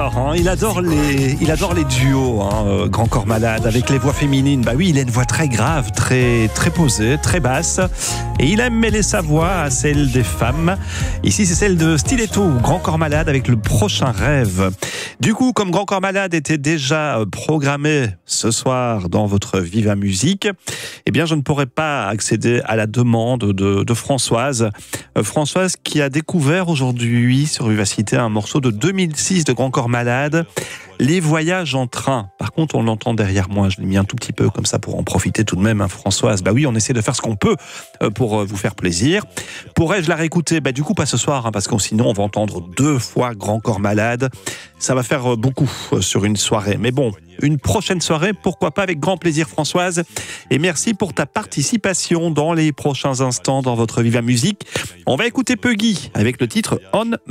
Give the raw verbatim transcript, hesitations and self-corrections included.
adore, hein, il adore les, il adore les duos, hein, euh, Grand Corps Malade, avec les voix féminines. Bah oui, il a une voix très grave, très, très posée, très basse, et il aime mêler sa voix à celle des femmes. Ici, c'est celle de Stiletto, Grand Corps Malade, avec le prochain rêve. Du coup, comme Grand Corps Malade était déjà programmé ce soir dans votre Viva Musique, eh bien, je ne pourrais pas accéder à la demande de, de Françoise. Euh, Françoise qui a découvert aujourd'hui sur Vivacité un morceau de deux mille six de Grand Corps Malade, Les Voyages en train. Par contre, on l'entend derrière moi, je l'ai mis un tout petit peu comme ça pour en profiter tout de même, hein, Françoise. Bah oui, on essaie de faire ce qu'on peut pour vous faire plaisir. Pourrais-je la réécouter ? Bah du coup, pas ce soir, hein, parce que sinon on va entendre deux fois Grand Corps Malade. Ça va faire beaucoup sur une soirée. Mais bon, une prochaine soirée, pourquoi pas, avec grand plaisir, Françoise. Et merci pour ta participation dans les prochains instants dans votre Viva Musique. On va écouter Puggy avec le titre On